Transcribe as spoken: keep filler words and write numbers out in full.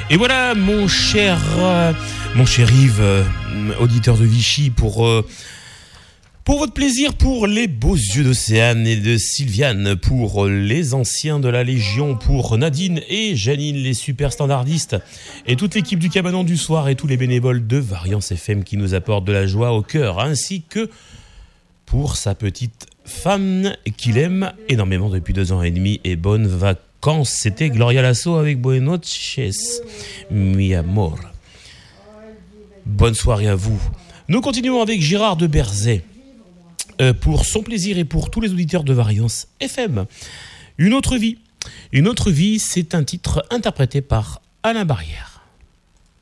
Et voilà, mon cher, euh, mon cher Yves, euh, auditeur de Vichy, pour, euh, pour votre plaisir, pour les beaux yeux d'Océane et de Sylviane, pour les anciens de la Légion, pour Nadine et Janine, les super standardistes, et toute l'équipe du Cabanon du Soir et tous les bénévoles de Variance F M qui nous apportent de la joie au cœur, ainsi que pour sa petite femme qu'il aime énormément depuis deux ans et demi. Et bonnes vacances. C'était Gloria Lasso avec Buenas noches, mi amor. Bonne soirée à vous. Nous continuons avec Gérard de Berzay euh, pour son plaisir et pour tous les auditeurs de Variance F M. Une autre vie. Une autre vie, c'est un titre interprété par Alain Barrière.